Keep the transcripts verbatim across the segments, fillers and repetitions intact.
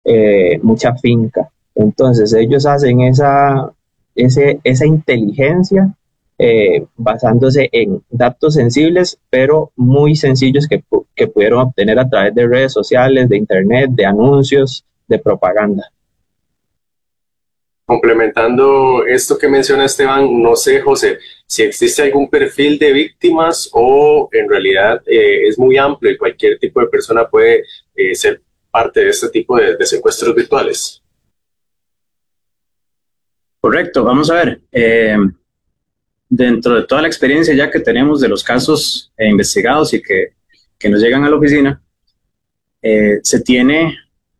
eh, mucha finca. Entonces ellos hacen esa, ese, esa inteligencia eh, basándose en datos sensibles, pero muy sencillos que, pu- que pudieron obtener a través de redes sociales, de internet, de anuncios, de propaganda. Complementando esto que menciona Esteban, no sé, José, si existe algún perfil de víctimas o en realidad eh, es muy amplio y cualquier tipo de persona puede eh, ser parte de este tipo de, de secuestros virtuales. Correcto, vamos a ver. Eh, dentro de toda la experiencia ya que tenemos de los casos eh, investigados y que, que nos llegan a la oficina, eh, se tiene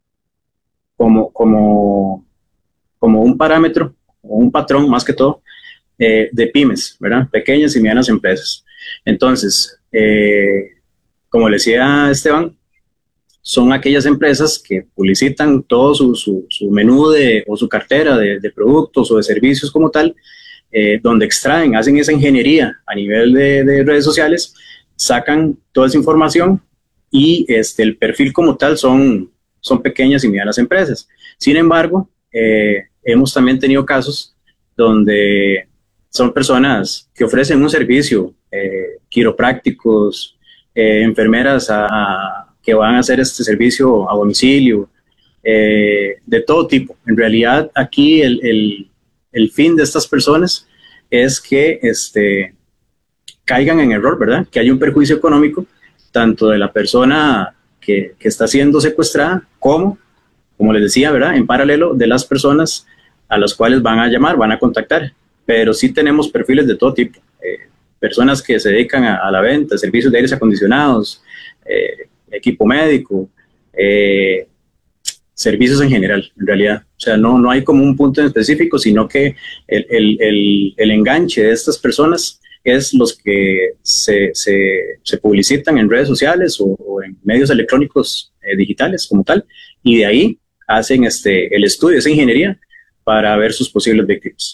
como, como, como un parámetro, o un patrón más que todo, eh, de pymes, ¿verdad? Pequeñas y medianas empresas. Entonces, eh, como le decía Esteban, son aquellas empresas que publicitan todo su, su, su menú de, o su cartera de, de productos o de servicios como tal, eh, donde extraen, hacen esa ingeniería a nivel de, de redes sociales, sacan toda esa información y este, el perfil como tal son, son pequeñas y medianas empresas. Sin embargo, eh, hemos también tenido casos donde son personas que ofrecen un servicio, eh, quiroprácticos, eh, enfermeras a, a, que van a hacer este servicio a domicilio, eh, de todo tipo. En realidad, aquí el, el, el fin de estas personas es que este, caigan en error, ¿verdad? Que haya un perjuicio económico tanto de la persona que, que está siendo secuestrada como, como les decía, ¿verdad? En paralelo de las personas a las cuales van a llamar, van a contactar. Pero sí tenemos perfiles de todo tipo. Eh, personas que se dedican a, a la venta, servicios de aires acondicionados, eh, equipo médico, eh, servicios en general, en realidad. O sea, no, no hay como un punto en específico, sino que el, el, el, el enganche de estas personas es los que se, se, se publicitan en redes sociales o, o en medios electrónicos eh, digitales como tal, y de ahí hacen este, el estudio, esa ingeniería, para ver sus posibles víctimas.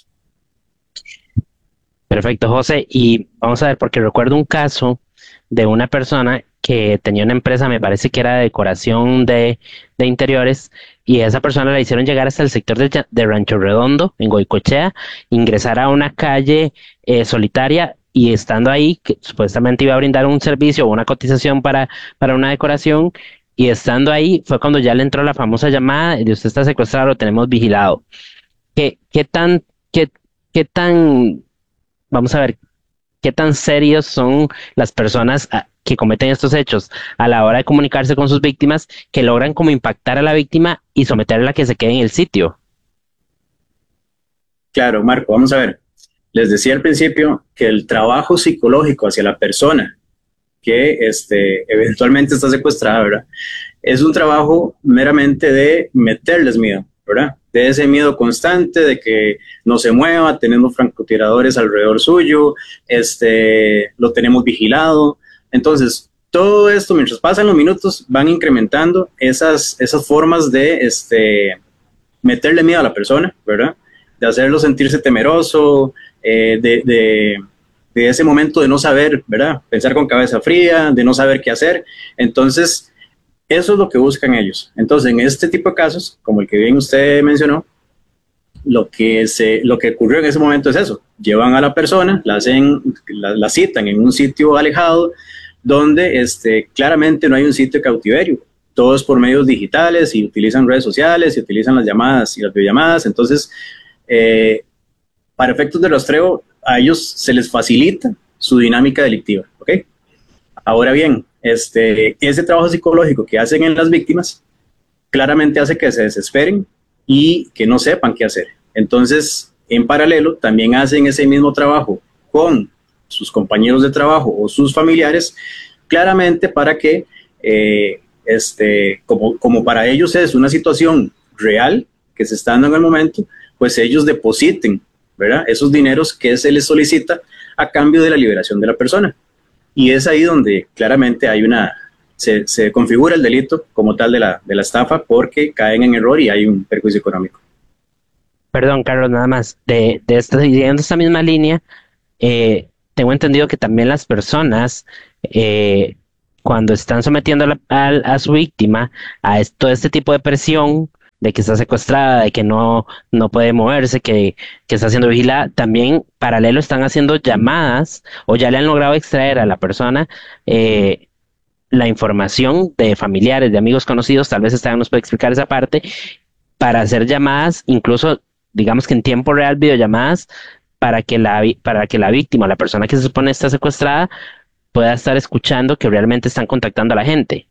Perfecto, José. Y vamos a ver, porque recuerdo un caso de una persona que tenía una empresa, me parece que era de decoración de, de interiores, y a esa persona la hicieron llegar hasta el sector de, Ya- de Rancho Redondo, en Goicochea, ingresar a una calle eh, solitaria, y estando ahí, que supuestamente iba a brindar un servicio o una cotización para, para una decoración, y estando ahí fue cuando ya le entró la famosa llamada de usted está secuestrado, lo tenemos vigilado. ¿Qué, qué tan, qué, qué tan, vamos a ver, qué tan serios son las personas ah, que cometen estos hechos a la hora de comunicarse con sus víctimas, que logran como impactar a la víctima y someterla a que se quede en el sitio? Claro, Marco, vamos a ver. Les decía al principio que el trabajo psicológico hacia la persona que este, eventualmente está secuestrada, ¿verdad? Es un trabajo meramente de meterles miedo, ¿verdad? De ese miedo constante de que no se mueva, tenemos francotiradores alrededor suyo, este, lo tenemos vigilado. Entonces, todo esto, mientras pasan los minutos, van incrementando esas, esas formas de este, meterle miedo a la persona, ¿verdad? De hacerlo sentirse temeroso, eh, de, de, de ese momento de no saber, ¿verdad? Pensar con cabeza fría, de no saber qué hacer. Entonces, eso es lo que buscan ellos. Entonces, en este tipo de casos, como el que bien usted mencionó, lo que, se, lo que ocurrió en ese momento es eso. Llevan a la persona, la, hacen, la, la citan en un sitio alejado, donde este, claramente no hay un sitio de cautiverio. Todo es por medios digitales y utilizan redes sociales y utilizan las llamadas y las videollamadas. Entonces, eh, para efectos de rastreo, a ellos se les facilita su dinámica delictiva. ¿Ok? Ahora bien, este, ese trabajo psicológico que hacen en las víctimas claramente hace que se desesperen y que no sepan qué hacer. Entonces, en paralelo, también hacen ese mismo trabajo con sus compañeros de trabajo o sus familiares, claramente para que, eh, este, como, como para ellos es una situación real que se está dando en el momento, pues ellos depositen, ¿verdad? Esos dineros que se les solicita a cambio de la liberación de la persona. Y es ahí donde claramente hay una, se, se configura el delito como tal de la, de la estafa porque caen en error y hay un perjuicio económico. Perdón, Carlos, nada más. De, de esta, siguiendo esta misma línea, eh, tengo entendido que también las personas, eh, cuando están sometiendo a, la- al- a su víctima a es- todo este tipo de presión, de que está secuestrada, de que no, no puede moverse, que, que está siendo vigilada. También paralelo están haciendo llamadas o ya le han logrado extraer a la persona eh, la información de familiares, de amigos conocidos, tal vez Esteban nos puede explicar esa parte, para hacer llamadas, incluso digamos que en tiempo real, videollamadas, para que la, vi- para que la víctima, la persona que se supone está secuestrada, pueda estar escuchando que realmente están contactando a la gente.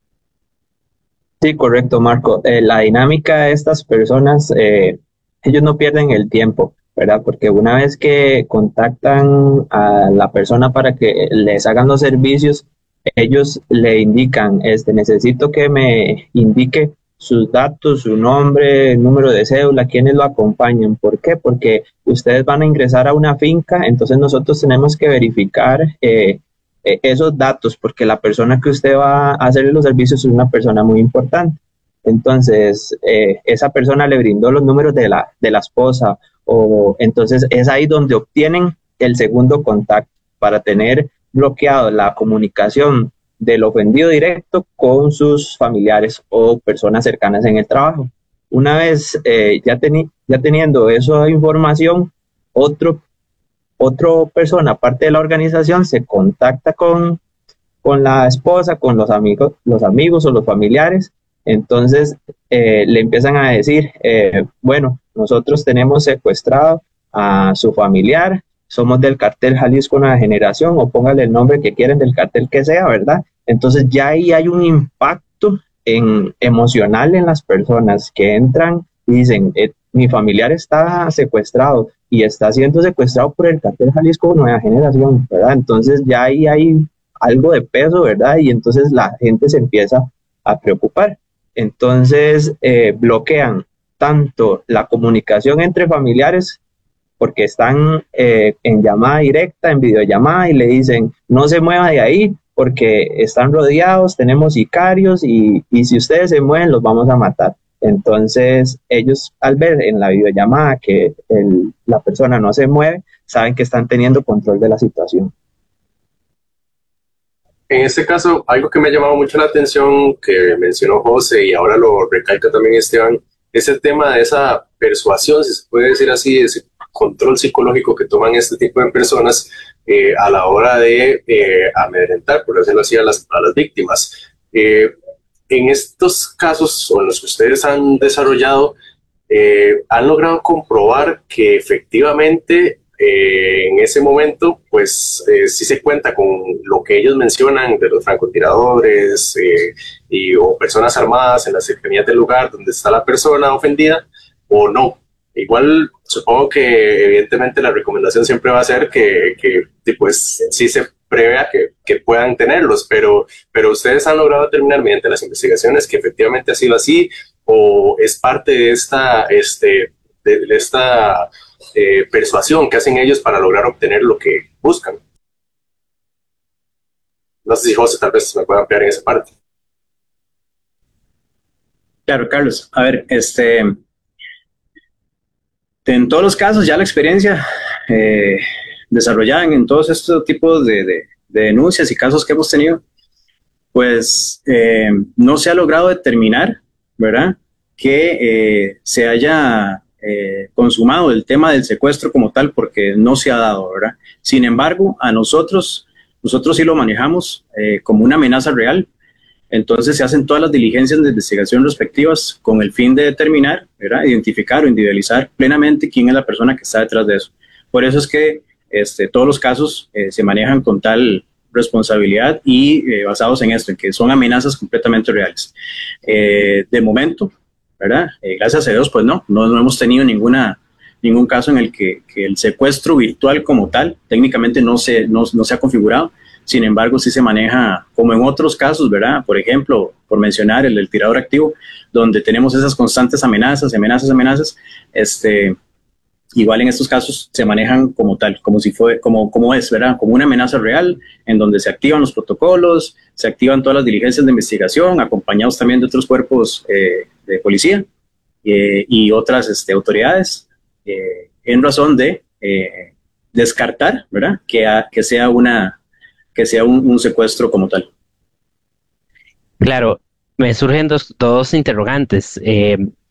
Sí, correcto, Marco. Eh, la dinámica de estas personas, eh, ellos no pierden el tiempo, ¿verdad? Porque una vez que contactan a la persona para que les hagan los servicios, ellos le indican, este, necesito que me indique sus datos, su nombre, el número de cédula, quienes lo acompañan. ¿Por qué? Porque ustedes van a ingresar a una finca, entonces nosotros tenemos que verificar eh, eh, esos datos, porque la persona que usted va a hacerle los servicios es una persona muy importante. Entonces, eh, esa persona le brindó los números de la, de la esposa, o entonces es ahí donde obtienen el segundo contacto para tener bloqueado la comunicación del ofendido directo con sus familiares o personas cercanas en el trabajo. Una vez eh, ya, teni ya teniendo esa información, otro otra persona, aparte de la organización, se contacta con, con la esposa, con los amigos, los amigos o los familiares. Entonces eh, le empiezan a decir, eh, bueno, nosotros tenemos secuestrado a su familiar, somos del cartel Jalisco Nueva Generación, o póngale el nombre que quieren del cartel que sea, ¿verdad? Entonces ya ahí hay un impacto en, emocional en las personas que entran y dicen, eh, mi familiar está secuestrado y está siendo secuestrado por el cartel Jalisco Nueva Generación, ¿verdad? Entonces ya ahí hay algo de peso, ¿verdad? Y entonces la gente se empieza a preocupar. Entonces eh, bloquean tanto la comunicación entre familiares porque están eh, en llamada directa, en videollamada y le dicen no se mueva de ahí porque están rodeados, tenemos sicarios y, y si ustedes se mueven los vamos a matar. Entonces ellos al ver en la videollamada que el, la persona no se mueve, saben que están teniendo control de la situación. En este caso, algo que me ha llamado mucho la atención, que mencionó José y ahora lo recalca también Esteban, es el tema de esa persuasión, si se puede decir así, ese control psicológico que toman este tipo de personas eh, a la hora de eh, amedrentar, por decirlo así, a las, a las víctimas. Eh, en estos casos, o en los que ustedes han desarrollado, eh, han logrado comprobar que efectivamente eh, en ese momento, pues eh, sí se cuenta con lo que ellos mencionan de los francotiradores eh, y, o personas armadas en las cercanías del lugar donde está la persona ofendida, o no. Igual supongo que evidentemente la recomendación siempre va a ser que, que pues sí se prevea que, que puedan tenerlos, pero, pero ustedes han logrado determinar mediante las investigaciones que efectivamente ha sido así, o es parte de esta, este, de, de esta eh, persuasión que hacen ellos para lograr obtener lo que buscan. No sé si José tal vez me pueda ampliar en esa parte. Claro, Carlos. A ver, este, en todos los casos ya la experiencia eh, desarrollada en todos estos tipos de, de, de denuncias y casos que hemos tenido, pues eh, no se ha logrado determinar, ¿verdad?, que eh, se haya eh, consumado el tema del secuestro como tal, porque no se ha dado, ¿verdad? Sin embargo, a nosotros, nosotros sí lo manejamos eh, como una amenaza real. Entonces se hacen todas las diligencias de investigación respectivas con el fin de determinar, ¿verdad?, identificar o individualizar plenamente quién es la persona que está detrás de eso. Por eso es que este, todos los casos eh, se manejan con tal responsabilidad y eh, basados en esto, en que son amenazas completamente reales. Eh, de momento, ¿verdad? Eh, gracias a Dios, pues no, no, no hemos tenido ninguna, ningún caso en el que, que el secuestro virtual como tal técnicamente no se, no, no se ha configurado. Sin embargo, sí se maneja como en otros casos, ¿verdad? Por ejemplo, por mencionar el del tirador activo, donde tenemos esas constantes amenazas, amenazas, amenazas, este, igual en estos casos se manejan como tal, como si fue, como, como es, ¿verdad? Como una amenaza real, en donde se activan los protocolos, se activan todas las diligencias de investigación, acompañados también de otros cuerpos eh, de policía eh, y otras este, autoridades, eh, en razón de eh, descartar, ¿verdad?, que, a, que sea una que sea un, un secuestro como tal. Claro, me surgen dos, dos interrogantes. Eh,